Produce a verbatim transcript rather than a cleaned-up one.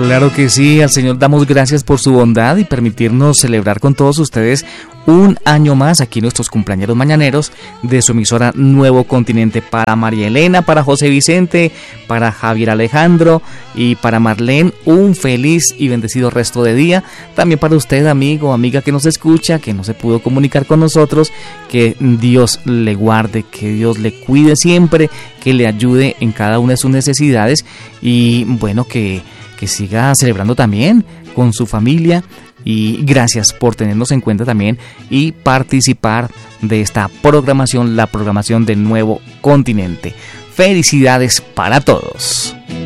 Claro que sí, al Señor damos gracias por su bondad y permitirnos celebrar con todos ustedes un año más aquí nuestros cumpleañeros mañaneros de su emisora Nuevo Continente. Para María Elena, para José Vicente, para Javier Alejandro y para Marlene, un feliz y bendecido resto de día. También para usted, amigo, amiga que nos escucha, que no se pudo comunicar con nosotros, que Dios le guarde, que Dios le cuide siempre, que le ayude en cada una de sus necesidades y bueno, que que siga celebrando también con su familia, y gracias por tenernos en cuenta también y participar de esta programación, la programación del Nuevo Continente. Felicidades para todos.